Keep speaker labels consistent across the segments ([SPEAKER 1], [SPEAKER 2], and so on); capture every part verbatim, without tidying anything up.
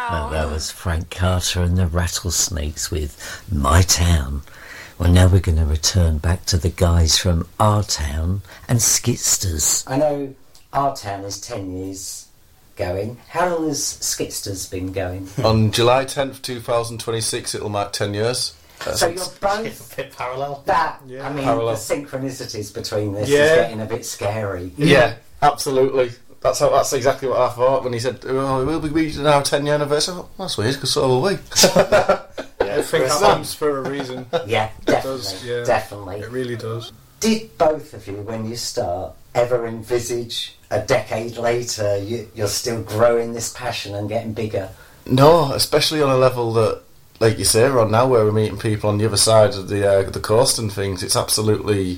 [SPEAKER 1] Well, that was Frank Carter and the Rattlesnakes with My Town. Well, now we're going to return back to the guys from Our Town and Skitsters.
[SPEAKER 2] I know Our Town is ten years going. How long has Skitsters been going?
[SPEAKER 3] On July tenth, twenty twenty-six, it'll mark ten years.
[SPEAKER 2] So you're both
[SPEAKER 4] a bit parallel.
[SPEAKER 2] That,
[SPEAKER 4] Yeah.
[SPEAKER 2] I mean,
[SPEAKER 3] Parallel.
[SPEAKER 2] the synchronicities between this
[SPEAKER 3] Yeah.
[SPEAKER 2] is getting a bit scary.
[SPEAKER 3] Yeah, absolutely. That's how. That's exactly what I thought when he said, "Oh, we'll be reaching our ten-year anniversary." I thought, that's weird, because so will we.
[SPEAKER 5] I think that happens for a reason.
[SPEAKER 2] Yeah,
[SPEAKER 5] It
[SPEAKER 2] definitely,
[SPEAKER 5] does, yeah.
[SPEAKER 2] definitely.
[SPEAKER 5] It really does.
[SPEAKER 2] Did both of you, when you start, ever envisage a decade later you, you're still growing this passion and getting bigger?
[SPEAKER 3] No, especially on a level that, like you say, Ron, now where we're meeting people on the other side of the uh, the coast and things, it's absolutely...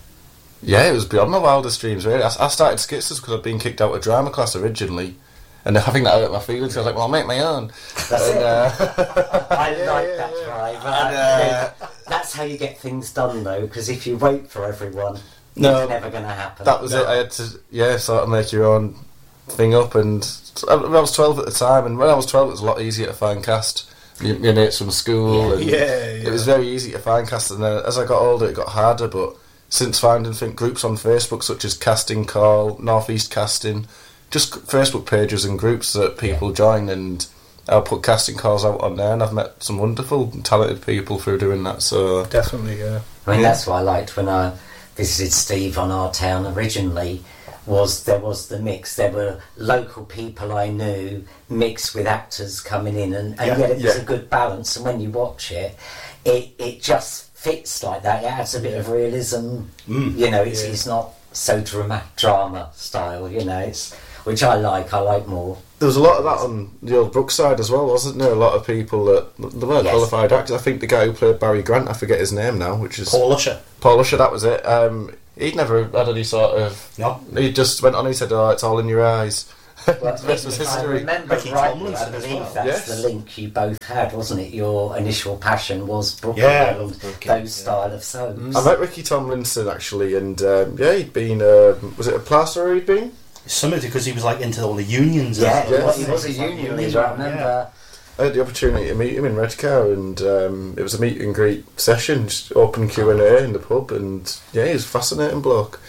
[SPEAKER 3] Yeah, it was beyond my wildest dreams, really. I, I started Skitsters because I'd been kicked out of drama class originally, and I think that hurt my feelings. I was like, well, I'll make my own.
[SPEAKER 2] That's
[SPEAKER 3] and,
[SPEAKER 2] it.
[SPEAKER 3] Uh,
[SPEAKER 2] I
[SPEAKER 5] Yeah,
[SPEAKER 2] like
[SPEAKER 5] yeah,
[SPEAKER 2] that
[SPEAKER 5] yeah.
[SPEAKER 2] drive.
[SPEAKER 3] And,
[SPEAKER 2] Uh,
[SPEAKER 3] uh,
[SPEAKER 2] that's how you get things done, though, because if you wait for everyone,
[SPEAKER 3] No,
[SPEAKER 2] it's never going to happen.
[SPEAKER 3] that was it. I had to, yeah, sort of make your own thing up. And I, I was twelve at the time, and when I was twelve, it was a lot easier to find cast. Your, your mates from school,
[SPEAKER 2] Yeah.
[SPEAKER 3] and
[SPEAKER 5] Yeah,
[SPEAKER 3] it
[SPEAKER 5] yeah.
[SPEAKER 3] was very easy to find cast. And then as I got older, it got harder. But since finding think groups on Facebook such as Casting Call, Northeast Casting, just Facebook pages and groups that people join, and I'll put casting calls out on there, and I've met some wonderful, talented people through doing that. So
[SPEAKER 5] Definitely, yeah.
[SPEAKER 2] I mean, that's what I liked when I visited Steve on Our Town originally, was there was the mix. There were local people I knew mixed with actors coming in, and, and
[SPEAKER 5] Yeah,
[SPEAKER 2] yet it was
[SPEAKER 3] yeah.
[SPEAKER 2] a good balance. And when you watch it, it, it just fits like that. It adds a bit of realism.
[SPEAKER 4] Mm.
[SPEAKER 2] You know, it's,
[SPEAKER 5] Yeah.
[SPEAKER 2] it's not so drama, drama style, you know, it's which I like. I like more.
[SPEAKER 3] there was a lot of that on the old Brookside as well, wasn't there? A lot of people that they weren't
[SPEAKER 2] Yes.
[SPEAKER 3] qualified actors. I think the guy who played Barry Grant, I forget his name now, which is
[SPEAKER 4] Paul Usher.
[SPEAKER 3] Paul Usher. That was it. Um, he'd never had any sort of.
[SPEAKER 4] No.
[SPEAKER 3] He just went on. He said, "Oh, it's all in your eyes."
[SPEAKER 2] Well,
[SPEAKER 3] The rest was
[SPEAKER 2] if I
[SPEAKER 3] history.
[SPEAKER 2] remember
[SPEAKER 4] Ricky
[SPEAKER 2] rightly,
[SPEAKER 4] Tomlinson
[SPEAKER 2] I
[SPEAKER 4] as
[SPEAKER 2] believe
[SPEAKER 4] well.
[SPEAKER 2] that's
[SPEAKER 3] Yes.
[SPEAKER 2] the link you both had, wasn't it? Your initial passion was Brooklyn
[SPEAKER 4] Yeah,
[SPEAKER 2] and
[SPEAKER 4] Brooklyn,
[SPEAKER 2] those
[SPEAKER 4] yeah.
[SPEAKER 2] style of soaps.
[SPEAKER 3] I met Ricky Tomlinson actually, and um, yeah, he'd been. Uh, was it a plasterer he'd been?
[SPEAKER 4] Something because he was like into all the unions.
[SPEAKER 2] Yeah,
[SPEAKER 4] and
[SPEAKER 2] he
[SPEAKER 3] Yeah.
[SPEAKER 2] was, he was a
[SPEAKER 4] He's like
[SPEAKER 2] union
[SPEAKER 4] union
[SPEAKER 2] leader, I
[SPEAKER 4] man,
[SPEAKER 2] remember.
[SPEAKER 3] I had the opportunity to meet him in Redcar, and um, it was a meet and greet session, just open Q and A in the pub, and yeah, he was a fascinating bloke.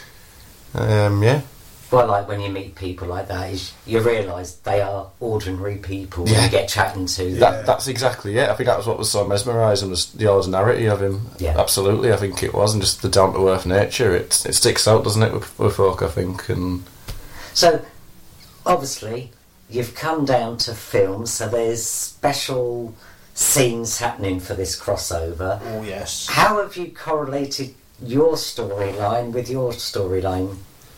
[SPEAKER 3] Um, yeah.
[SPEAKER 2] Well, like when you meet people like that, is you realise they are ordinary people when
[SPEAKER 3] Yeah.
[SPEAKER 2] you get chatting to them.
[SPEAKER 3] That, that's exactly it. I think that was what was so mesmerising, was the ordinarity of him.
[SPEAKER 2] Yeah.
[SPEAKER 3] Absolutely, I think it was, and just the down to earth nature. It it sticks out, doesn't it, with, with folk? I think, and
[SPEAKER 2] So, obviously, you've come down to film, so there's special scenes happening for this crossover.
[SPEAKER 4] Oh yes.
[SPEAKER 2] How have you correlated your storyline with your storyline?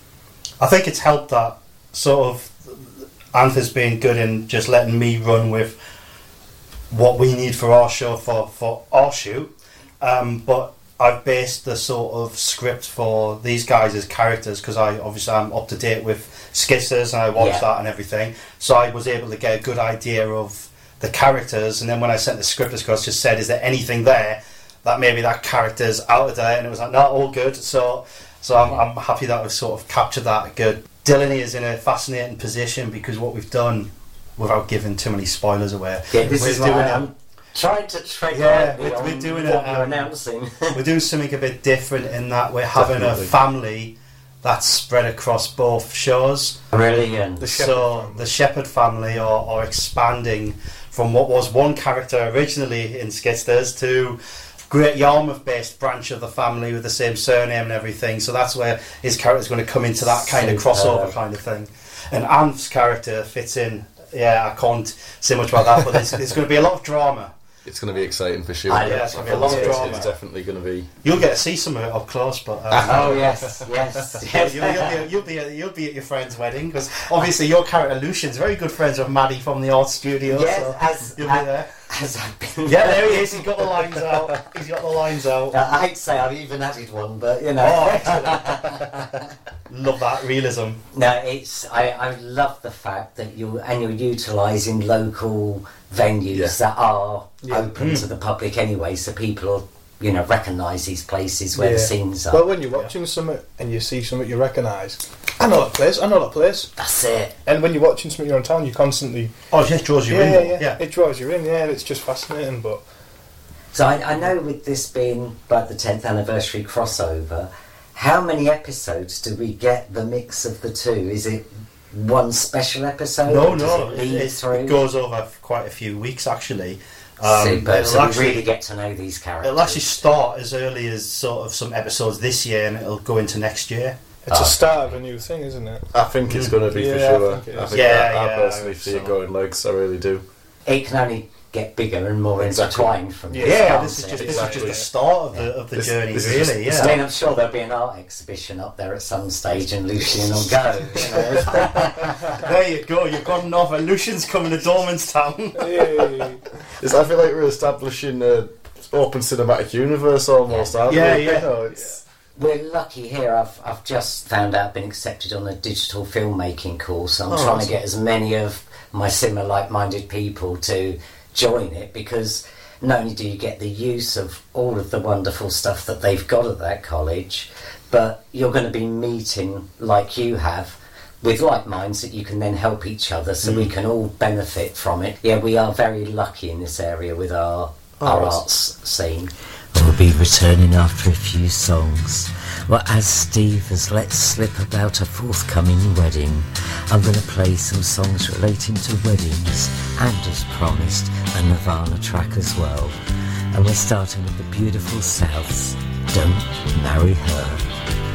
[SPEAKER 4] I think it's helped that sort of Anthony's being good in just letting me run with what we need for our show for, for our shoot. Um, but I've based the sort of script for these guys as characters because I obviously I'm up to date with Skitsters and I watched
[SPEAKER 2] Yeah.
[SPEAKER 4] that and everything. So I was able to get a good idea of the characters, and then when I sent the script across, just said, "Is there anything there that maybe that character's out of there?" And it was like, "No, all good." So. So I'm, I'm happy that we've sort of captured that good. Dylan is in a fascinating position because what we've done, without giving too many spoilers away,
[SPEAKER 2] Yeah, this
[SPEAKER 4] we're
[SPEAKER 2] is
[SPEAKER 4] doing
[SPEAKER 2] why
[SPEAKER 4] a-
[SPEAKER 2] I'm trying to tread
[SPEAKER 4] Yeah,
[SPEAKER 2] lightly
[SPEAKER 4] we're-
[SPEAKER 2] on
[SPEAKER 4] we're doing
[SPEAKER 2] what
[SPEAKER 4] a,
[SPEAKER 2] you're
[SPEAKER 4] um,
[SPEAKER 2] announcing.
[SPEAKER 4] we're doing something a bit different in that we're having
[SPEAKER 3] Definitely.
[SPEAKER 4] a family that's spread across both shows.
[SPEAKER 2] Brilliant.
[SPEAKER 3] The Shepherd
[SPEAKER 4] so
[SPEAKER 3] family.
[SPEAKER 4] the Shepherd family are, are expanding from what was one character originally in Skitsters to Great Yarmouth-based branch of the family with the same surname and everything. So that's where his character's going to come into that kind of
[SPEAKER 2] Superb.
[SPEAKER 4] crossover kind of thing. And Anth's character fits in. Yeah, I can't say much about that, but it's, it's going to be a lot of drama.
[SPEAKER 3] it's going to be exciting for sure.
[SPEAKER 2] I-
[SPEAKER 4] yeah, it's gonna be a lot of
[SPEAKER 3] It's-
[SPEAKER 4] drama.
[SPEAKER 3] It's definitely going to be.
[SPEAKER 4] You'll get to see some of it up close, but um,
[SPEAKER 2] Oh yes, yes, yes.
[SPEAKER 4] you'll, you'll, be, you'll be at, you'll be at your friend's wedding because obviously your character Lucian's very good friends with Maddie from the art studio.
[SPEAKER 2] Yes,
[SPEAKER 4] so
[SPEAKER 2] as,
[SPEAKER 4] you'll be
[SPEAKER 2] as,
[SPEAKER 4] there.
[SPEAKER 2] as I've been.
[SPEAKER 4] Yeah, there he is. He's got the lines out. He's got the lines out.
[SPEAKER 2] Uh, I hate to say I've even added one, but you know.
[SPEAKER 4] Oh, excellent. Love that realism.
[SPEAKER 2] No, it's I, I love the fact that you and you're utilising local venues
[SPEAKER 3] Yeah.
[SPEAKER 2] that are
[SPEAKER 5] Yeah.
[SPEAKER 2] open
[SPEAKER 4] Mm.
[SPEAKER 2] to the public anyway, so people will, you know, recognise these places where the
[SPEAKER 5] Yeah.
[SPEAKER 2] scenes are.
[SPEAKER 5] Well, when you're watching something and you see something you recognise, I know that place. I know that place.
[SPEAKER 2] That's it.
[SPEAKER 5] And when you're watching something you're on town, you constantly
[SPEAKER 4] Oh, yeah, it draws you
[SPEAKER 5] yeah,
[SPEAKER 4] in.
[SPEAKER 5] yeah,
[SPEAKER 4] though.
[SPEAKER 5] yeah,
[SPEAKER 4] yeah.
[SPEAKER 5] It draws you in. Yeah, and it's just fascinating. But
[SPEAKER 2] So I, I know with this being like the tenth anniversary crossover, how many episodes do we get the mix of the two? Is it one special episode?
[SPEAKER 4] No,
[SPEAKER 2] or does
[SPEAKER 4] no,
[SPEAKER 2] it
[SPEAKER 4] it,
[SPEAKER 2] lead
[SPEAKER 4] it,
[SPEAKER 2] through?
[SPEAKER 4] it goes over quite a few weeks actually. Um,
[SPEAKER 2] Super.
[SPEAKER 4] it'll
[SPEAKER 2] So we
[SPEAKER 4] actually-
[SPEAKER 2] really get to know these characters.
[SPEAKER 4] It'll actually start as early as sort of some episodes this year, and it'll go into next year.
[SPEAKER 5] it's
[SPEAKER 2] Oh.
[SPEAKER 5] a start of a new thing, isn't it?
[SPEAKER 3] I think it's going to be
[SPEAKER 5] Yeah,
[SPEAKER 3] for
[SPEAKER 5] I
[SPEAKER 3] sure.
[SPEAKER 5] think it
[SPEAKER 3] I
[SPEAKER 5] is.
[SPEAKER 3] think
[SPEAKER 4] Yeah,
[SPEAKER 3] I, I
[SPEAKER 4] yeah,
[SPEAKER 3] personally see
[SPEAKER 4] so-
[SPEAKER 3] it going legs. I really do.
[SPEAKER 2] It can only get bigger and more
[SPEAKER 3] Exactly.
[SPEAKER 2] intertwined from
[SPEAKER 5] Yeah,
[SPEAKER 2] this.
[SPEAKER 4] Yeah,
[SPEAKER 2] can't
[SPEAKER 4] this is
[SPEAKER 2] it?
[SPEAKER 4] just
[SPEAKER 3] Exactly.
[SPEAKER 4] this is just the start of the of the
[SPEAKER 3] This-
[SPEAKER 4] journey,
[SPEAKER 3] this is
[SPEAKER 4] really.
[SPEAKER 3] just-
[SPEAKER 2] I
[SPEAKER 4] Yeah.
[SPEAKER 2] mean, I'm sure there'll be an art exhibition up there at some stage, and Lucian will go. You know?
[SPEAKER 4] There you go. You've got an offer. Lucian's coming to Dormanstown.
[SPEAKER 5] Yay.
[SPEAKER 3] It's, I feel like we're establishing an open cinematic universe almost, aren't
[SPEAKER 4] Yeah,
[SPEAKER 3] we?
[SPEAKER 4] yeah.
[SPEAKER 3] You know, it's,
[SPEAKER 2] We're lucky here. I've I've just found out I've been accepted on a digital filmmaking course. I'm
[SPEAKER 3] Oh,
[SPEAKER 2] trying
[SPEAKER 3] awesome.
[SPEAKER 2] to get as many of my similar like-minded people to join it, because not only do you get the use of all of the wonderful stuff that they've got at that college, but you're going to be meeting, like you have, with like minds that you can then help each other, so we can all benefit from it. Yeah, we are very lucky in this area with our
[SPEAKER 3] Oh,
[SPEAKER 2] our
[SPEAKER 3] awesome.
[SPEAKER 2] arts scene. We'll be returning after a few songs. Well, as Steve has let slip about a forthcoming wedding, I'm going to play some songs relating to weddings, and as promised, a Nirvana track as well. And we're starting with the beautiful Souths, Don't Marry Her.